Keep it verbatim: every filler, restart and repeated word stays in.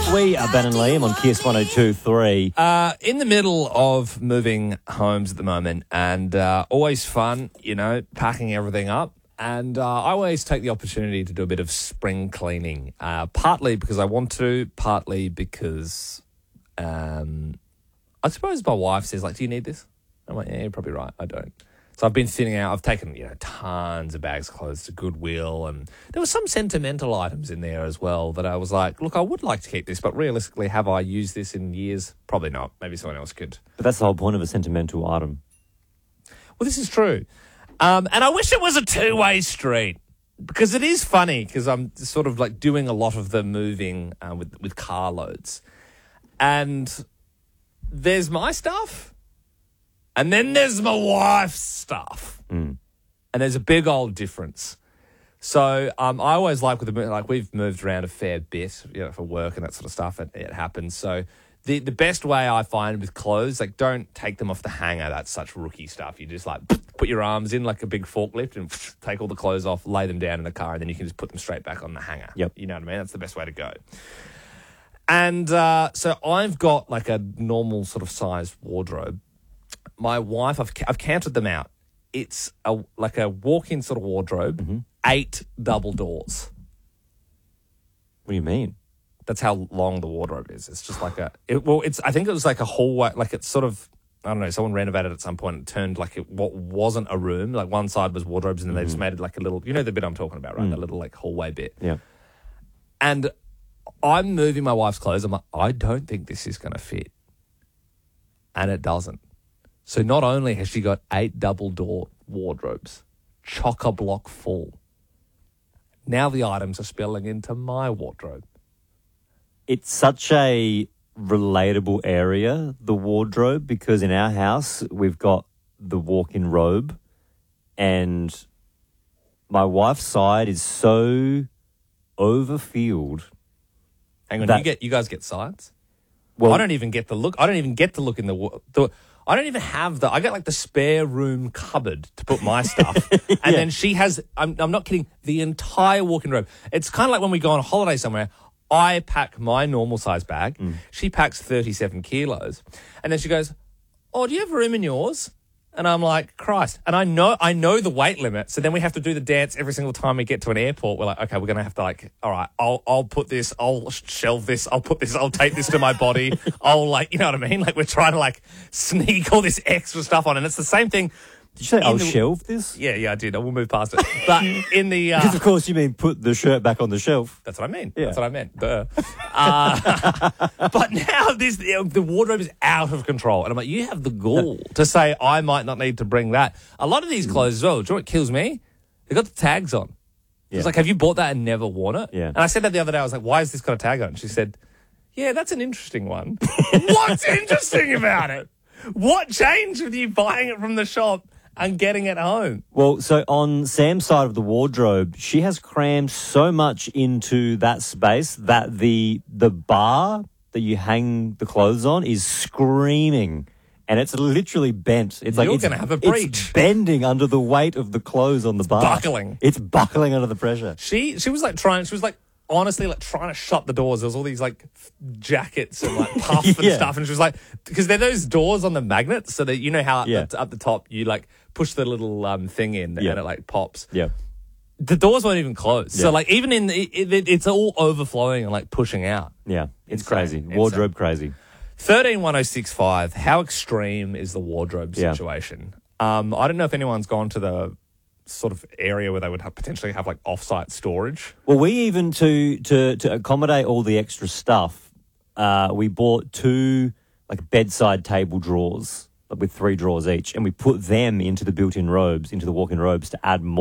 We are Ben and Liam on Kiss one oh two three. Uh, in the middle of moving homes at the moment, and uh, always fun, you know, packing everything up. And uh, I always take the opportunity to do a bit of spring cleaning, uh, partly because I want to, partly because um, I suppose my wife says, like, do you need this? I'm like, yeah, you're probably right. I don't. So I've been thinning out. I've taken, you know, tons of bags of clothes to Goodwill, and there were some sentimental items in there as well that I was like, look, I would like to keep this, but realistically, have I used this in years? Probably not. Maybe someone else could. But that's the whole point of a sentimental item. Well, this is true. Um, and I wish it was a two-way street, because it is funny, because I'm sort of like doing a lot of the moving uh, with, with carloads. And there's my stuff. And then there's my wife's stuff. Mm. And there's a big old difference. So um, I always like with the like we've moved around a fair bit, you know, for work and that sort of stuff. It, it happens. So the the best way I find with clothes, like, don't take them off the hanger. That's such rookie stuff. You just like put your arms in like a big forklift and take all the clothes off, lay them down in the car, and then you can just put them straight back on the hanger. Yep. You know what I mean? That's the best way to go. And uh, so I've got like a normal sort of sized wardrobe. My wife, I've I've counted them out. It's a like a walk-in sort of wardrobe, mm-hmm. eight double doors. What do you mean? That's how long the wardrobe is. It's just like a it, well, it's I think it was like a hallway, like it's sort of I don't know. Someone renovated at some point and turned like it, what wasn't a room. Like one side was wardrobes, and then mm-hmm. they just made it like a little. You know the bit I'm talking about, right? Mm. That little like hallway bit. Yeah. And I'm moving my wife's clothes. I'm like, I don't think this is going to fit, and it doesn't. So not only has she got eight double-door wardrobes, chock-a-block full, now the items are spilling into my wardrobe. It's such a relatable area, the wardrobe, because in our house we've got the walk-in robe, and my wife's side is so overfilled. Hang on, that, you get you guys get sides? Well, I don't even get the look. I don't even get to look in the the. I don't even have the. I got like the spare room cupboard to put my stuff, and yeah. then she has. I'm, I'm not kidding. The entire walk-in robe. It's kind of like when we go on a holiday somewhere. I pack my normal size bag. Mm. She packs thirty-seven kilos, and then she goes, "Oh, do you have room in yours?" And I'm like, Christ. And I know I know the weight limit. So then we have to do the dance every single time we get to an airport. We're like, okay, we're going to have to like, all right, I'll I'll put this, I'll shelve this, I'll put this, I'll tape this to my body. I'll like, you know what I mean? Like we're trying to like sneak all this extra stuff on. And it's the same thing. Did you say I'll the, shelve this? Yeah, yeah, I did. I will move past it. But in the... Uh, because, of course, you mean put the shirt back on the shelf. That's what I mean. Yeah. That's what I meant. Duh. Uh, but now this the wardrobe is out of control. And I'm like, you have the gall to say I might not need to bring that. A lot of these clothes as well, do you know what kills me? They got the tags on. Yeah. It's like, have you bought that and never worn it? Yeah. And I said that the other day. I was like, why has this got a tag on? And she said, yeah, that's an interesting one. What's interesting about it? What changed with you buying it from the shop and getting it home? Well, so on Sam's side of the wardrobe, she has crammed so much into that space that the the bar that you hang the clothes on is screaming, and it's literally bent. It's like You're it's going to have a breach. It's bending under the weight of the clothes on the bar. Buckling. It's buckling under the pressure. She she was like trying. She was like honestly like trying to shut the doors. There was all these like f- jackets and like puff and Yeah. stuff, and she was like, because they're those doors on the magnets, so that you know how Yeah. at, the, at the top you like push the little um thing in Yeah. and it like pops. Yeah. The doors weren't even closed, Yeah. so like even in the, it, it, it's all overflowing and like pushing out. Yeah. It's Insane. crazy. Insane. Wardrobe crazy. Thirteen one zero six five. How extreme is the wardrobe Yeah. situation? Um, I don't know if anyone's gone to the sort of area where they would have potentially have like off-site storage. Well, we even to to to accommodate all the extra stuff, uh, we bought two like bedside table drawers, like with three drawers each, and we put them into the built-in robes, into the walk-in robes to add more.